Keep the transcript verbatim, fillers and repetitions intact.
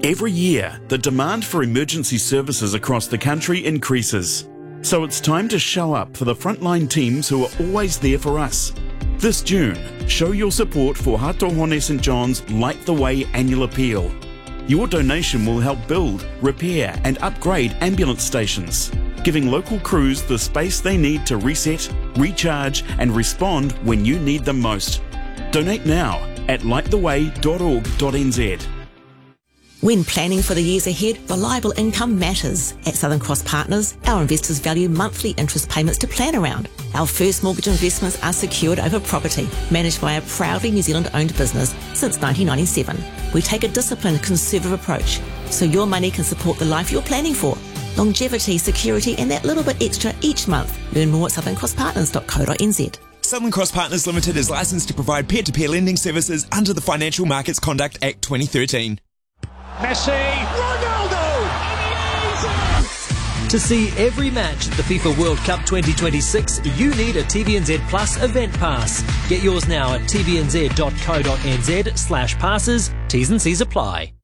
Every year, the demand for emergency services across the country increases. So it's time to show up for the frontline teams who are always there for us. This June, show your support for Hatohone St John's Light the Way annual appeal. Your donation will help build, repair and upgrade ambulance stations, giving local crews the space they need to reset, recharge and respond when you need them most. Donate now at light the way dot org dot n z. When planning for the years ahead, reliable income matters. At Southern Cross Partners, our investors value monthly interest payments to plan around. Our first mortgage investments are secured over property, managed by a proudly New Zealand-owned business since nineteen ninety-seven. We take a disciplined, conservative approach, so your money can support the life you're planning for. Longevity, security and that little bit extra each month. Learn more at southern cross partners dot co dot n z. Southern Cross Partners Limited is licensed to provide peer-to-peer lending services under the Financial Markets Conduct Act twenty thirteen. Messi, Ronaldo! To see every match at the FIFA World Cup twenty twenty-six, you need a T V N Z Plus Event Pass. Get yours now at t v n z dot co dot n z slash passes. T's and C's apply.